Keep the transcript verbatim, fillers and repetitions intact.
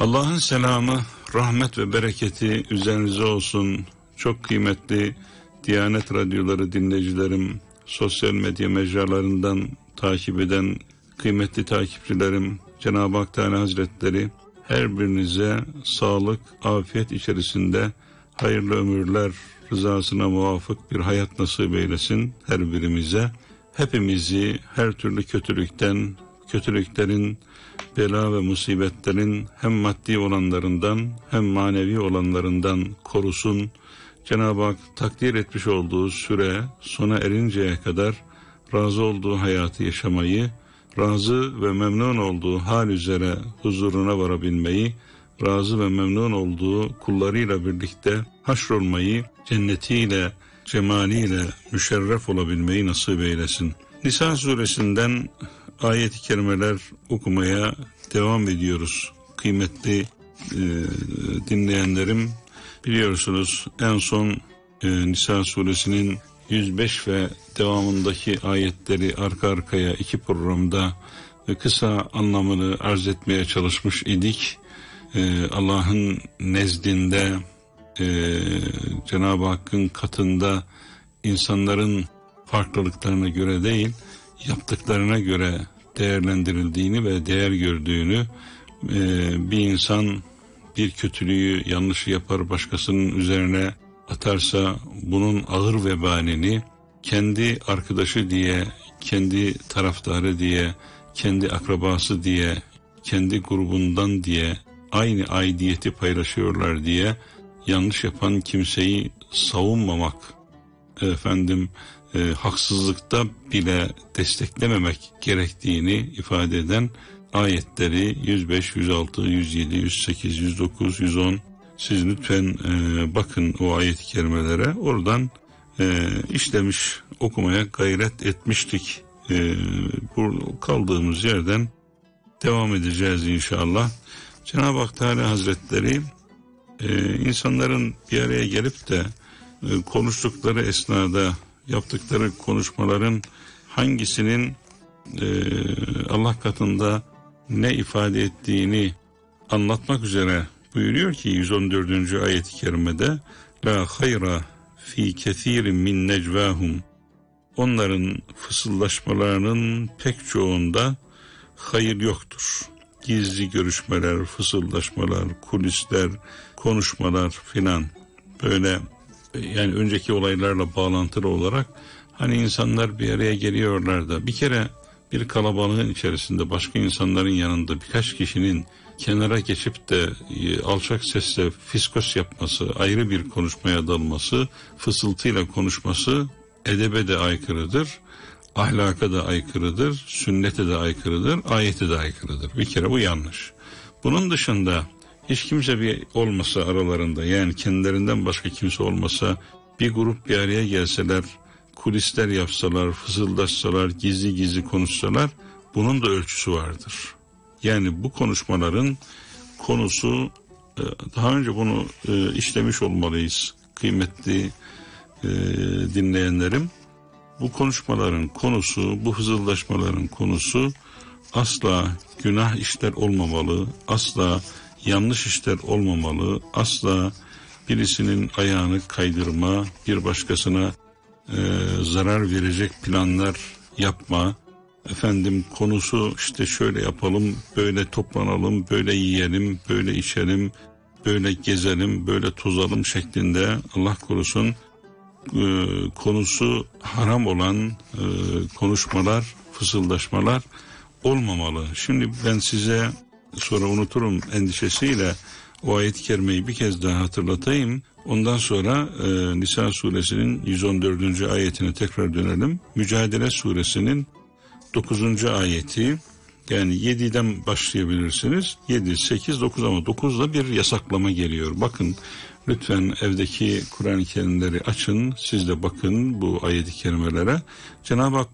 Allah'ın selamı, rahmet ve bereketi üzerinize olsun. Çok kıymetli Diyanet Radyoları dinleyicilerim, sosyal medya mecralarından takip eden kıymetli takipçilerim, Cenab-ı Hak Teala Hazretleri her birinize sağlık, afiyet içerisinde hayırlı ömürler, rızasına muvafık bir hayat nasip eylesin her birimize. Hepimizi her türlü kötülükten, kötülüklerin, bela ve musibetlerin hem maddi olanlarından hem manevi olanlarından korusun. Cenab-ı Hak takdir etmiş olduğu süre sona erinceye kadar razı olduğu hayatı yaşamayı, razı ve memnun olduğu hal üzere huzuruna varabilmeyi, razı ve memnun olduğu kullarıyla birlikte haşrolmayı, cennetiyle, cemaliyle müşerref olabilmeyi nasip eylesin. Nisa suresinden ayet-i kerimeler okumaya devam ediyoruz. Kıymetli e, dinleyenlerim, biliyorsunuz en son e, Nisa suresinin yüz beş ve devamındaki ayetleri arka arkaya iki programda e, kısa anlamını arz etmeye çalışmış idik. E, Allah'ın nezdinde, e, Cenab-ı Hakk'ın katında insanların farklılıklarına göre değil, yaptıklarına göre değerlendirildiğini ve değer gördüğünü, e, bir insan bir kötülüğü, yanlışı yapar, başkasının üzerine atarsa bunun ağır vebalini kendi arkadaşı diye, kendi taraftarı diye, kendi akrabası diye, kendi grubundan diye aynı aidiyeti paylaşıyorlar diye yanlış yapan kimseyi savunmamak, efendim e, haksızlıkta bile desteklememek gerektiğini ifade eden ayetleri yüz beş, yüz altı, yüz yedi, yüz sekiz, yüz dokuz, yüz on, siz lütfen e, bakın o ayet-i kerimelere, oradan e, işlemiş, okumaya gayret etmiştik. E, bu kaldığımız yerden devam edeceğiz inşallah. Cenab-ı Hak Teala Hazretleri e, insanların bir araya gelip de e, konuştukları esnada yaptıkları konuşmaların hangisinin e, Allah katında ne ifade ettiğini anlatmak üzere buyuruyor ki yüz on dördüncü ayet-i kerimede la hayra fi kethirin min necvahum, onların fısıldaşmalarının pek çoğunda hayır yoktur. Gizli görüşmeler, fısıldaşmalar, kulisler, konuşmalar filan, böyle yani önceki olaylarla bağlantılı olarak hani insanlar bir araya geliyorlar da bir kere bir kalabalığın içerisinde başka insanların yanında birkaç kişinin kenara geçip de alçak sesle fiskos yapması, ayrı bir konuşmaya dalması, fısıltıyla konuşması edebe de aykırıdır, ahlaka da aykırıdır, sünnete de aykırıdır, ayete de aykırıdır. Bir kere bu yanlış. Bunun dışında hiç kimse bir olmasa aralarında, yani kendilerinden başka kimse olmasa, bir grup bir araya gelseler, kulisler yapsalar, fısıldaşsalar, gizli gizli konuşsalar, bunun da ölçüsü vardır. Yani bu konuşmaların konusu, daha önce bunu işlemiş olmalıyız kıymetli dinleyenlerim. Bu konuşmaların konusu, bu fısıldaşmaların konusu asla günah işler olmamalı, asla yanlış işler olmamalı, asla birisinin ayağını kaydırma, bir başkasına e, zarar verecek planlar yapma, efendim konusu işte şöyle yapalım, böyle toplanalım, böyle yiyelim, böyle içelim, böyle gezelim, böyle tozalım şeklinde, Allah korusun, e, konusu haram olan e, konuşmalar, fısıldaşmalar olmamalı. Şimdi ben size sonra unuturum endişesiyle o ayet-i kerimeyi bir kez daha hatırlatayım. Ondan sonra e, Nisa suresinin yüz on dördüncü ayetine tekrar dönelim. Mücadele suresinin dokuzuncu ayeti, yani yediden başlayabilirsiniz. yedi, sekiz, dokuz, ama dokuzda bir yasaklama geliyor. Bakın lütfen evdeki Kur'an-ı Kerimleri açın, siz de bakın bu ayet-i kerimelere. Cenab-ı Hak